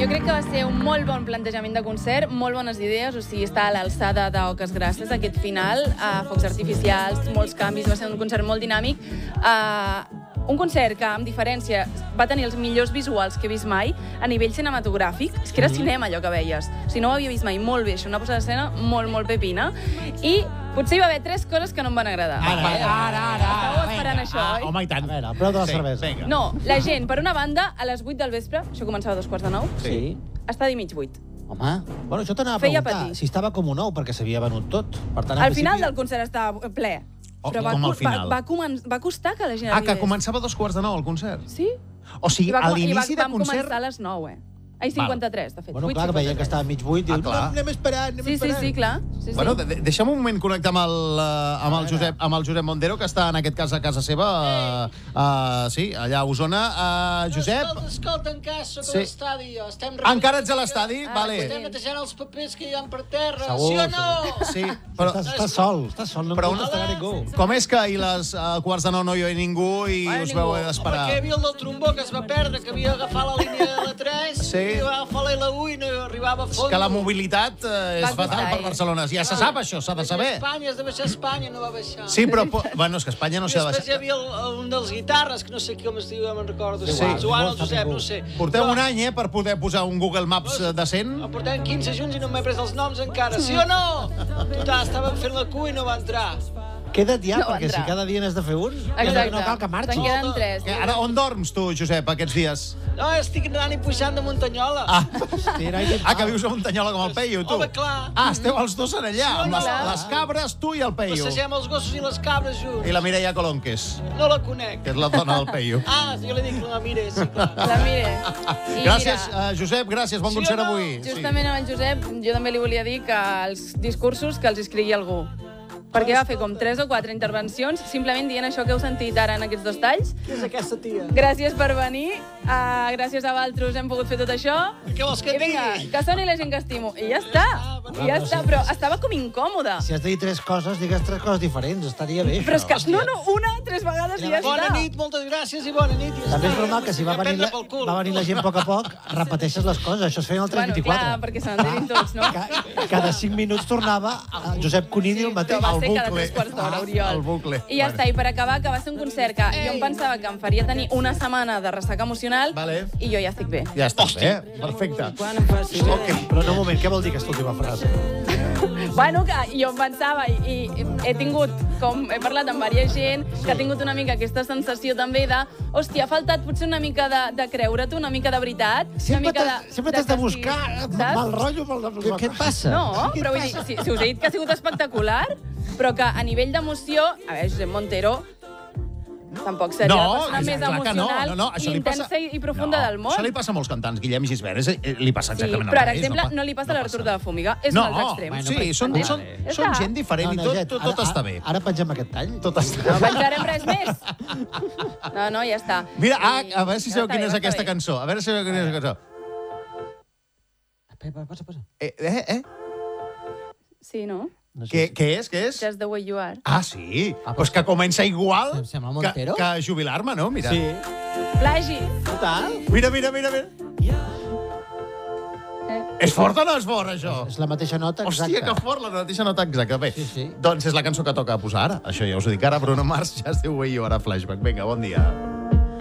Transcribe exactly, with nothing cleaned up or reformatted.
jo crec que va ser un molt bon plantejament de concert, molt bones idees, o sigui, està a l'alçada d'Oques Grasses, aquest final, uh, focs artificials, molts canvis, va ser un concert molt dinàmic. Uh, un concert que, amb diferència, va tenir els millors visuals que he vist mai a nivell cinematogràfic. És que era cinema, allò que veies. O sigui, no ho havia vist mai. Molt bé, això, una posada d'escena molt, molt pepina. I potser hi va haver tres coses que no em van agradar. Ara, ara, ara. Estàveu esperant això, oi? Home, i tant. A veure, el preu de la cervesa. Vinga. No, la gent, per una banda, a les vuit del vespre, això començava a dos quarts de nou, Sí. està de mig vuit. Home, bueno, això t'anava a Feia preguntar. patir. Si estava com un ou, perquè s'havia venut tot. Per tant, en Al final principi- del concert estava ple. Oh, Però va, com al va, final. va, comen- va costar que la gent Ah, que arribés. començava a dos quarts de nou el concert. Sí? O sigui, I va, a com- i va, l'inici de vam concert... començar a les nou, eh? Ai, cinquanta-tres, de fet. Bueno, vuit clar, que veien que cinquanta-tres. estava a mig vuit. Diu, Ah, clar. no, anem esperant, anem Sí, sí, esperant. sí, clar. Sí, sí. Bueno, de de deixa'm un moment connectar amb el, uh, amb, el Josep, amb el Josep Mondero, que està en aquest cas a casa seva, uh, uh, sí, allà a Osona. Uh, Josep, Escolta, escolta, encara soc Sí. a l'estadi, jo. Estem encara ets a l'estadi? Ah, Vale. Estem netejant els papers que hi ha per terra. Segur, sí o no? Sí, Però però estàs, estàs sol, estàs sol, no Però em una- contestarà ningú. com és que ahir les uh, quarts de nou no hi ha ningú i Vai, us ningú. veu haver d'esperar? Perquè hi havia el del trombó que es va perdre, que havia d'agafar la línia de la tres, Sí. i va agafar la L u i no arribava a És fons. que la mobilitat uh, és Va costar, fatal per eh? Barcelona. Ja se sap això, s'ha de saber. Espanya, has de baixar a Espanya, no va baixar. Sí, però... po- Bueno, és que Espanya no I s'ha de després hi baixar. havia el, un dels guitarres, que no sé com es diu, ja me'n recordo. Sí. Sí. Joan o Igual, Josep, ningú. no sé. Porteu Però un any, eh, per poder posar un Google Maps eh, decent. Portem quinze junts i no m'he pres els noms encara. Sí o no? Total, estàvem fent la cua i no va entrar. Queda't ja, No perquè vendrà. si cada dia n'has de fer un, Exacte. no cal que marxis. Se'n queden tres. Que ara, on dorms tu, Josep, aquests dies? No, estic anant i pujant de Muntanyola. Ah, Tira i ah que vius a Muntanyola com el Peyu, tu? Home, clar. Ah, esteu els dos en allà, amb les, Clar. les cabres, tu i el Peyu. Passegem els gossos i les cabres junts. I la Mireia Colonques, No la conec. que és la dona del Peyu. Ah, jo li dic la mire, sí, clar. La mire. I Gràcies, mira, uh, Josep, gràcies, bon Sí concert o no? avui. justament amb el Josep, jo també li volia dir que els discursos que els escrigui algú. Perquè va fer com tres o quatre intervencions, simplement dient això que heu sentit ara en aquests dos talls. Qui és aquesta tia? Gràcies per venir, uh, gràcies a vosaltres hem pogut fer tot això. Què vols que I et vinga, digui? que soni la gent que estimo. I ja està, i ja però està, sí. però estava com incòmode. Si has de dir tres coses, digues tres coses diferents. Estaria bé, Però és això. que, no, no, una, tres vegades i ja Bona està. nit, moltes gràcies i bona nit. I ja També és està. normal que si va Ja venir, la, prendre pel cul. va venir la gent a poc a poc, repeteixes les coses. Això es feia en el tres Bueno, vint-i-quatre. clar, perquè se n'enterin tots, no? Ca- Cada cinc minuts tornava a Josep Cunini el mateix. Però va El ser cada bucle. tres quarts d'hora, Ah, Oriol. el bucle. I ja Bueno. està, i per acabar, que va ser un concert que jo em pensava que em faria tenir una setmana de ressaca emocional, Vale. i jo ja estic bé. Ja estàs bé, perfecte. Okay. Però no, un moment, què vol dir aquesta última frase? Bueno, que jo em pensava, i, i he tingut, com he parlat amb diversa gent, que ha tingut una mica aquesta sensació també de, hòstia, ha faltat potser una mica de, de creure-te, una mica de veritat, Sempre una mica t'has sempre t'has de que buscar siguis, mal rotllo. Mal... Què, què et passa? No, però vull dir, si, si us he dit que ha sigut espectacular, però que a nivell d'emoció, a veure, Josep Montero tampoc seria No, la persona és més clar que no, emocional no, no, això i li intensa passa... i, i profunda no, del món. Això li passa a molts cantants, Guillem i Gisbert, és, eh, li passa Sí, exactament però, el per mateix. exemple, pa- no li passa a l'Artur passa. de la Fúmiga. És No, un altre extrem. bueno, sí, són, Entens? són, Ja són està. gent diferent i tot, tot, tot ara, està bé. Ara pengem aquest tall. Tot està No bé. penjarem res més. No, no, ja està. Mira, ah, I- a veure si ja sabeu està quina bé, és ja està aquesta bé. cançó. A veure si sabeu quina és aquesta cançó. Espera, passa, passa. Eh, eh, eh? Sí, no? No sé Què, si- què és, què és? Just the way you are. Ah, sí. Ah, pues que comença igual Em sembla que, Montero. que jubilar-me, no? Mira. Sí. Plagi. Total. Mira, mira, mira, mira. És fort o no és fort, això? És la mateixa nota exacta. Hòstia, que fort, la mateixa nota exacta. Bé, Sí, sí. doncs és la cançó que toca posar ara. Això ja us ho dic ara. Bruno Mars, ja es diu Way You Are a Flashback. Vinga, bon dia.